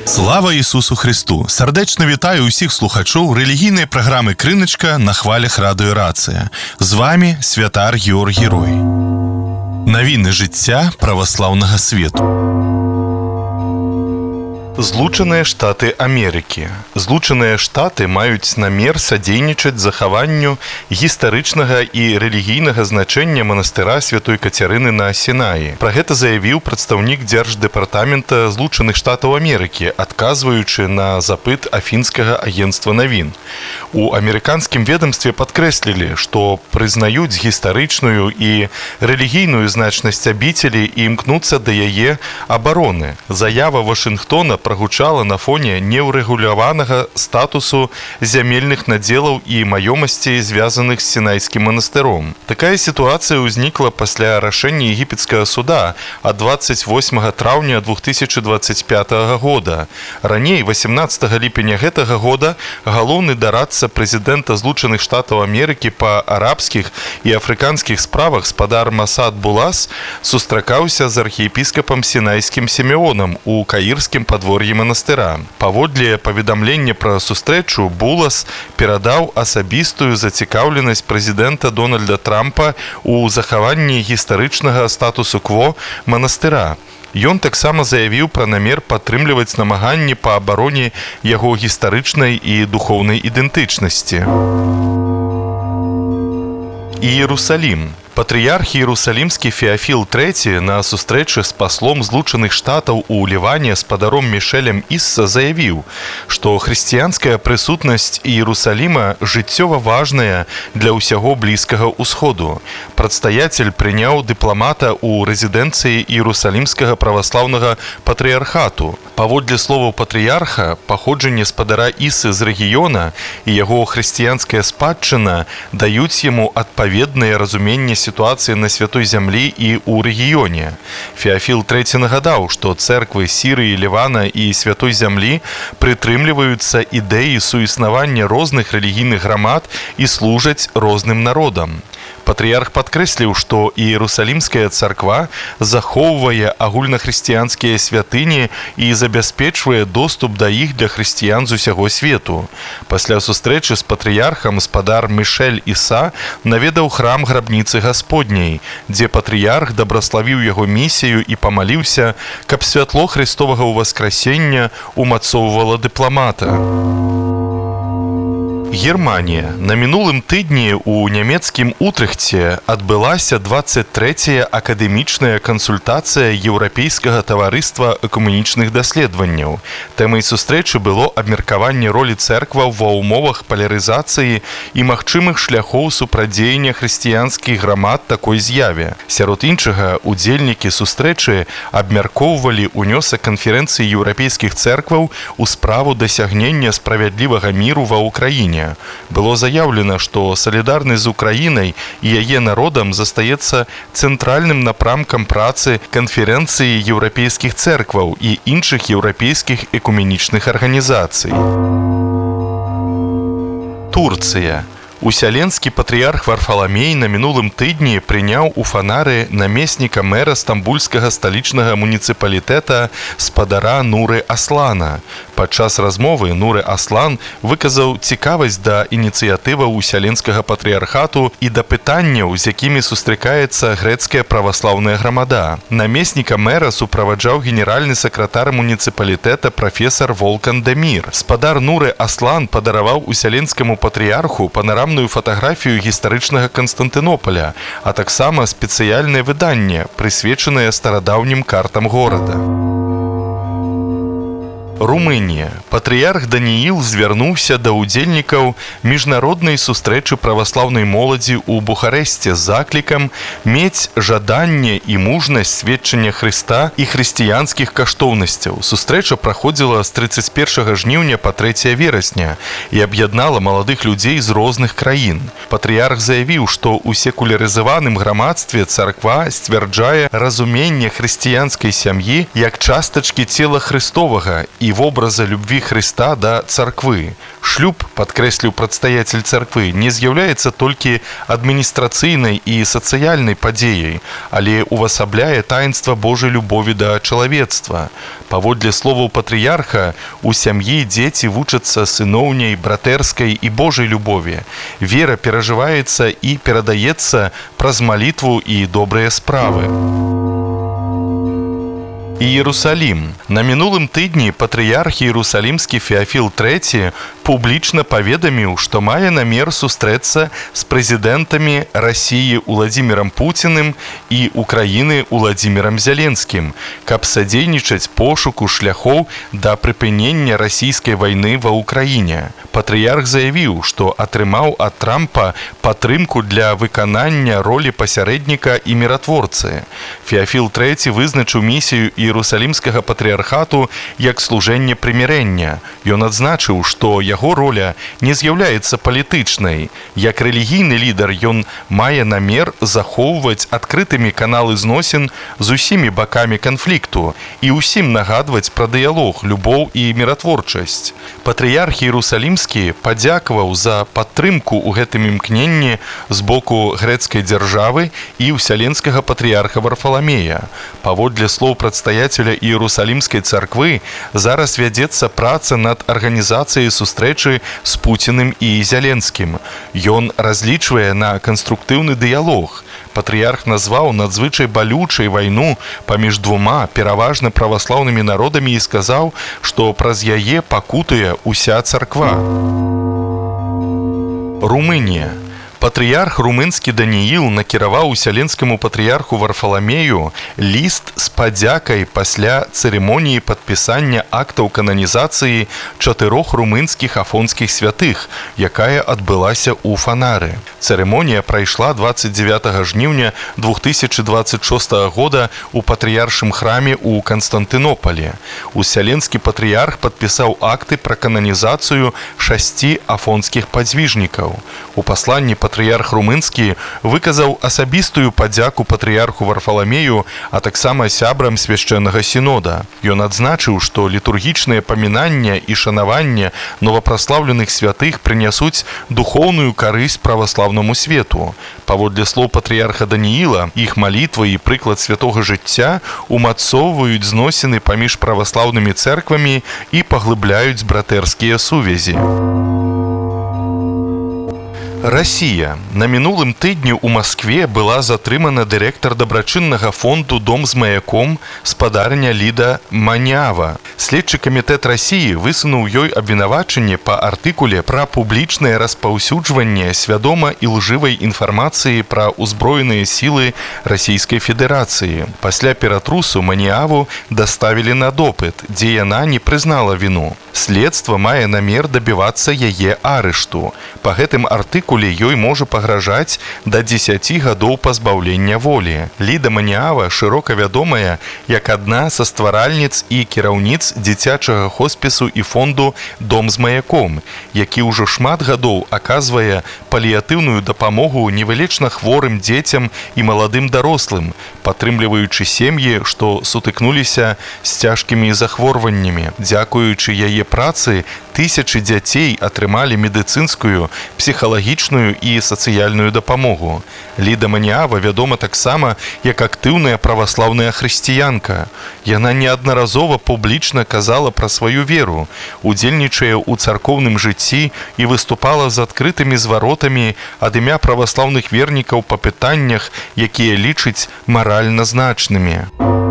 Слава Ісусу Христу! Сардечно вітаю усіх слухачоў рэлігійнай праграмы «Крыначка» на хвалях радыё «Рацыя». З вами святар Георгій Рой. Навіны жыцця праваслаўнага свету. Злучаныя Штаты Амерыкі. Злучаныя Штаты маюць намер садзейнічаць захаванню гістарычнага і рэлігійнага значэння манастыра Святой Кацярыны на Сінаі. Пра гэта заявіў прадстаўнік Дзярждэпартамента Злучаных Штатаў Амерыкі, адказваючы на запыт афінскага агенцтва навін. У амерыканскім ведамстве падкрэслілі, што прызнаюць гістарычную і рэлігійную значнасць абіцелі і імкнуцца да яе абароны. Заява Вашынгтона прагучала на фоне неўрэгуляванага статусу зямельных надзелаў і маёмасцей, звязаных з Сінайскім манастыром. Такая сітуацыя ўзнікла пасля рашэння егіпецкага суда ад 28 траўня 2025 года. Раней, 18 ліпеня гэтага года, галоўны дарадца прэзідэнта Злучаных Штатаў Амерыкі па арабскіх і афрыканскіх справах спадар Масад Булас сустракаўся з архіепіскапам Сінайскім Сімеонам у каірскім падвор'і манастыра. Паводле паведамлення пра сустрэчу, Булас перадаў асабістую зацікаўленасць прэзідэнта Дональда Трампа ў захаванні гістарычнага статусу-кво манастыра. Ён таксама заявіў пра намер падтрымліваць намаганні па абароне яго гістарычнай і духоўнай ідэнтычнасці. Іерусалім. Патрыярх Іерусалімскі Феафіл III на сустрэчы з паслом Злучаных Штатаў у Ліване спадаром Мішэлем Ісса заявіў, што хрысціянская прысутнасць Іерусаліма жыццёва важная для ўсяго Блізкага ўсходу. Прадстаяцель прыняў дыпламата ў рэзідэнцыі Іерусалімскага праваслаўнага патрыярхату. Паводле словаў патрыярха, паходжанне спадара Ісы з рэгіёна і яго хрысціянская спадчына даюць яму адпаведнае разуменне сітуацыі на святой зямлі і ў рэгіёне. Феафіл III нагадаў, што цэрквы Сірыі, Лівана і святой зямлі прытрымліваюцца ідэі суіснавання розных рэлігійных грамад і служаць розным народам. Патрыярх падкрэсліў, што Іерусалімская царква захоўвае агульнахрысціянскія святыні і забяспечвае доступ да іх для хрысціян з усяго свету. Пасля сустрэчы з патрыярхам спадар Мішэль Іса наведаў храм грабніцы Гасподняй, дзе патрыярх дабраславіў яго місію і памаліўся, каб святло Христовага ўваскрасення умацоўвала дыпламата. Германія. На мінулым тыдні ў нямецкім Утрехце адбылася 23-я акадэмічная кансультацыя Еўрапейскага таварыства экумэнічных даследаванняў. Тэмай сустрэчы было абмеркаванне ролі цэркваў ва ўмовах палярызацыі і магчымых шляхоў супрадзеяння хрысціянскіх грамад такой з'яве. Сярод іншага, удзельнікі сустрэчы абмяркоўвалі ўнёсак канферэнцыі еўрапейскіх цэркваў у справу дасягнення справядлівага міру ва ўкраіне. Было заяўлена, што салідарнасць з Украінай і яе народам застаецца цэнтральным напрамкам працы канферэнцыі еўрапейскіх цэркваў і іншых еўрапейскіх экуменічных арганізацый. Турцыя. Усяленскі патрыярх Варфаламей на мінулым тыдні прыняў у фанары намесніка мэра стамбульскага сталічнага муніцыпалітэта спадара Нуры Аслана. Падчас размовы Нуры Аслан выказаў цікавасць да ініцыятываў усяленскага патрыярхату і да пытанняў, з якімі сустракаецца грэцкая праваслаўная грамада. Намесніка мэра суправаджаў генеральны сакратар муніцыпалітэта прафесар Волкан Демір. Спадар Нуры Аслан падараваў усяленскаму патрыярху панарамную фатаграфію гістарычнага Канстантынополя, а таксама спецыяльнае выданне, прысвечанае старадаўнім картам горада. Румынія. Патрыярх Данііл звярнуўся да ўдзельнікаў міжнароднай сустрэчы праваслаўнай моладзі ў Бухарэсце з заклікам мець жаданне і мужнасць сведчання Хрыста і хрысціянскіх каштоўнасцяў. Сустрэча праходзіла з 31 жніўня па 3 верасня і аб'яднала маладых людзей з розных краін. Патрыярх заявіў, што ў секулярызаваным грамадстве царква сцвярджае разуменне хрысціянскай сям'і як частачкі цела Хрыстовага і вобраза любви Христа да царквы. Шлюб, падкрэсліў прадстаяцель царквы, не з'яўляецца толькі адміністрацыйнай і сацыяльнай падзеяй, але увасабляе таінства Божай любові да чалавецтва. Паводле словаў патрыярха, у сям'і дзеці вучацца сыноўняй, братэрскай і Божай любові. Вера перажываецца і перадаецца праз малітву і добрыя справы. Іерусалім. На мінулым тыдні патрыярх Іерусалімскі Феафіл III публічна паведаміў, што мае намер сустрэцца з прэзідэнтамі Расіі Уладзімірам Пуціным і Украіны Уладзімірам Зяленскім, каб садзейнічаць пошуку шляхоў да прыпынення расійскай вайны ва Ўкраіне. Патрыярх заявіў, што атрымаў ад Трампа падтрымку для выканання ролі пасярэдніка і міратворцы. Феафіл III вызначыў місію Іерусалімскага патрыярхату як служэнне прымірэння. Ён адзначыў, што яго роля не з'яўляецца палітычнай. Як рэлігійны лідар ён мае намер захоўваць адкрытымі каналы зносін з усімі бакамі канфлікту і ўсім нагадваць пра дыялог, любоў і міратворчасць. Патрыярх Іерусалімскі падзякаваў за падтрымку ў гэтым імкненні з боку грэцкай дзяржавы і ўсяленскага патрыярха Варфаламея. Паводле слоў прадстаяцеля Іерусалімскай царквы, зараз вядзецца праца над арганізацыяй сустрэчы з Пуціным і Зяленскім. Ён разлічвае на канструктыўны дыялог. Патрыярх назваў надзвычай балючай вайну паміж двума пераважна праваслаўнымі народамі і сказаў, што праз яе пакутуе ўся царква. Румынія. Патрыярх румынскі Данііл накіраваў усяленскаму патрыярху Варфаламею ліст з падзякай пасля цырымоніі падпісання актаў кананізацыі 4 румынскіх афонскіх святых, якая адбылася ў Фанары. Цырымонія прайшла 29 жніўня 2026 года ў патрыяршым храме ў Канстантынополі. Усяленскі патрыярх падпісаў акты пра кананізацыю 6 афонскіх падзвіжнікаў. У пасланні патрыярх румынскі выказаў асабістую падзяку патрыярху Варфаламею, а таксама сябрам свяшчэннага сінода. Ён адзначыў, што літургічнае памінанне і шанаванне новапраслаўленых святых прынясуць духоўную карысць праваслаўнаму свету. Паводле слоў патрыярха Данііла, іх малітва і прыклад святога жыцця умацоўваюць зносіны паміж праваслаўнымі цэрквамі і паглыбляюць братэрскія сувязі. Расія. На мінулым тыдню ў Маскве была затрымана дырэктар дабрачыннага фонду «Дом з маяком» спадарня Ліда Манява. Следчы камітэт Расіі высунуў ёй абвінавачанне па артыкуле пра публічнае распаўсюджванне свядома і лжывай інфармацыі пра ўзброеныя сілы Расійскай Федэрацыі. Пасля ператрусу Маніаву даставілі на допыт, дзе яна не прызнала віну. Следства мае намер дабівацца яе арышту. Па гэтым артыкуле ёй можа пагражаць да 10 гадоў пазбаўлення волі. Ліда Маніава шырока вядомая як адна са стваральніц і кіраўніц дзіцячага хоспісу і фонду «Дом з маяком», які ўжо шмат гадоў аказвае паліятыўную дапамогу невылечна хворым дзецям і маладым дарослым, падтрымліваючы сем'і, што сутыкнуліся з цяжкімі захворваннямі. Дзякуючы яе працы, тысячы дзяцей атрымалі медыцынскую, псіхалагічную і сацыяльную дапамогу. Ліда Маніава вядома таксама як актыўная праваслаўная хрысціянка. Яна неаднаразова публічна казала пра сваю веру, удзельнічае ў царкоўным жыцці і выступала з адкрытымі зваротамі ад імя праваслаўных вернікаў па пытаннях, якія лічыць маральна значнымі.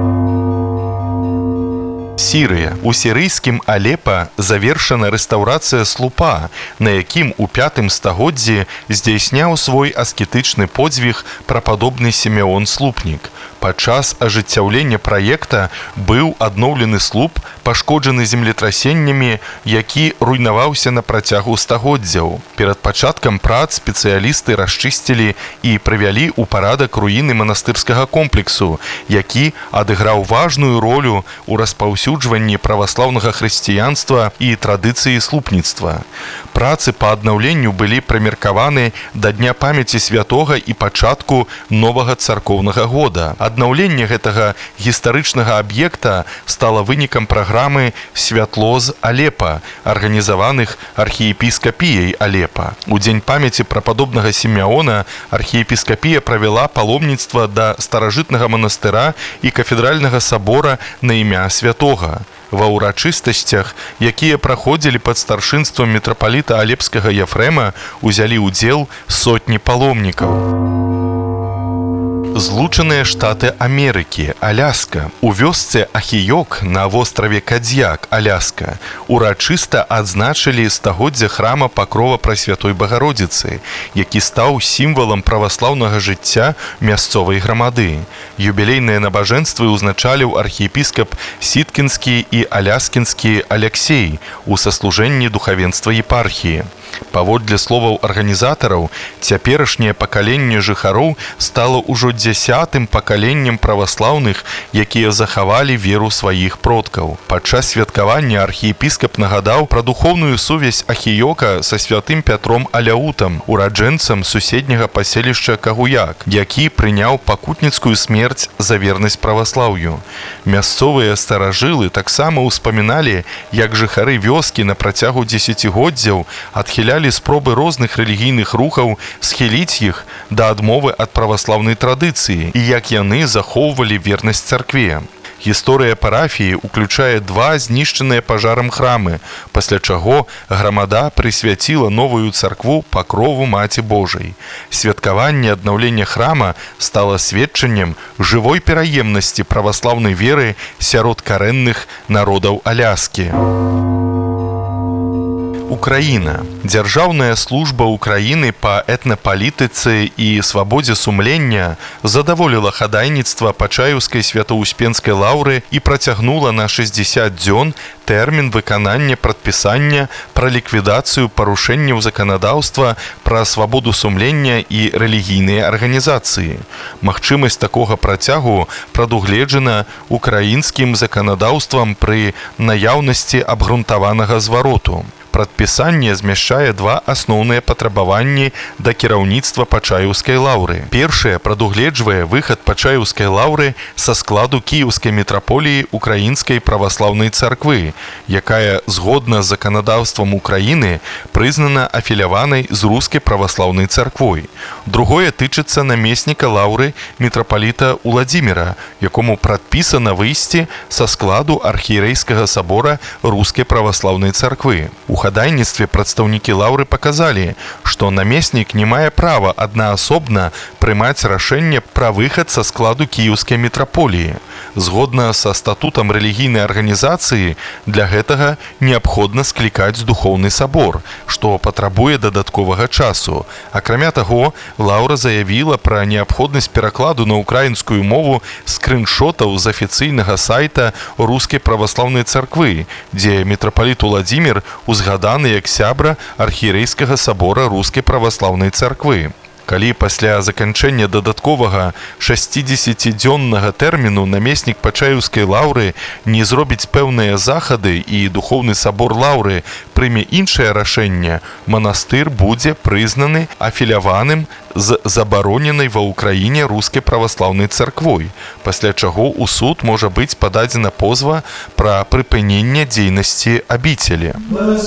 Сірыя. У сірыйскім Алепа завершана рэстаўрацыя слупа, на якім у 5 стагоддзі здзяйсняў свой аскетычны подзвіг прападобны Сімеон Слупнік. Падчас ажыццяўлення праекта быў адноўлены слуп, пашкоджаны землетрасеннямі, які руйнаваўся на працягу стагоддзяў. Перад пачаткам прац спецыялісты расчысцілі і прывялі ў парадак руіны манастырскага комплексу, які адыграў важную ролю ў распаўсюджванні праваслаўнага хрысціянства і традыцыі слупніцтва. Працы па аднаўленню былі прымеркаваны да Дня памяці святога і пачатку новага царкоўнага года. Аднаўленне гэтага гістарычнага аб'екта стала вынікам праграмы «Святло з Алепа», арганізаваных архіепіскапіяй Алепа. У дзень памяці прападобнага Сімеона архіепіскапія правяла паломніцтва да старажытнага манастыра і кафедральнага сабора на імя святога. Ва ўрачыстасцях, якія праходзілі пад старшынствам мітрапаліта алепскага Ефрэма, узялі ўдзел сотні паломнікаў. Злучаныя Штаты Амерыкі, Аляска. У вёсцы Ахіёк на востраве Кадзьяк, Аляска, урачыста адзначылі стагоддзя храма Пакрова Прасвятой Багародзіцы, які стаў сімвалам праваслаўнага жыцця мясцовай грамады. Юбілейныя набажэнствы ўзначаліў архіепіскап Сіткінскі і Аляскінскі Аляксей у саслужэнні духавенства епархіі. Паводле словаў арганізатараў, цяперашняе пакаленне жыхароў стала ўжо 10-тым пакаленнем праваслаўных, якія захавалі веру сваіх продкаў. Падчас святкавання архіепіскап нагадаў пра духоўную сувязь Ахіёка са святым Пятром Аляутам, ураджэнцам суседняга паселішча Кагуяк, які прыняў пакутніцкую смерць за вернасць праваслаўю. Мясцовыя старажылы таксама ўспаміналі, як жыхары вёскі на працягу дзесяцігоддзяў адхілялі спробы розных рэлігійных рухаў схіліць іх да адмовы ад праваслаўнай традыцыі і як яны захоўвалі вернасць царкве. Гісторыя парафіі ўключае 2 знішчаныя пажарам храмы, пасля чаго грамада прысвяціла новую царкву Пакрову Маці Божай. Святкаванне аднаўлення храма стала сведчаннем жывой пераемнасці праваслаўнай веры сярод карэнных народаў Аляскі. Украіна. Дзяржаўная служба Украіны па этнапалітыцы і свабодзе сумлення задаволіла хадайніцтва Пачаеўскай святаўуспенскай лаўры і працягнула на 60 дзён тэрмін выканання прадпісання пра ліквідацыю парушэнняў заканадаўства пра свабоду сумлення і рэлігійныя арганізацыі. Магчымасць такога працягу прадугледжана украінскім заканадаўствам пры наяўнасці абгрунтаванага звароту. Прадпісанне змяшчае 2 асноўныя патрабаванні да кіраўніцтва Пачаеўскай лаўры. Першае прадугледжвае выхад Пачаеўскай лаўры са складу Кіеўскай мітраполіі Украінскай праваслаўнай царквы, якая згодна з заканадаўствам Украіны прызнана афіляванай з рускай праваслаўнай царквой. Другое тычыцца намесніка лаўры мітрапаліта Уладзіміра, якому прадпісана выйсці са складу архієрэйскага сабора рускай праваслаўнай царквы. У хадайніцтве прадстаўнікі лаўры паказалі, што намеснік не мае права аднаасобна прымаць рашэнне пра выхад са складу Кіеўскай мітраполіі. Згодна са статутам рэлігійнай арганізацыі, для гэтага неабходна склікаць духоўны сабор, што патрабуе дадатковага часу. Акрамя таго, лаўра заявіла пра неабходнасць перакладу на украінскую мову скрыншотаў з афіцыйнага сайта рускай праваслаўнай царквы, дзе мітрапаліт Уладзімір узгаданы як сябра архієрэйскага сабора рускай праваслаўнай царквы. Калі пасля заканчэння дадатковага 60-дзённага тэрміну намеснік Пачаеўскай лаўры не зробіць пэўныя захады і духоўны сабор лаўры прыме іншае рашэнне, манастыр будзе прызнаны афіляваным з забароненай ва ўкраіне рускай праваслаўнай царквой, пасля чаго ў суд можа быць пададзена позва пра прыпыненне дзейнасці абіцелі.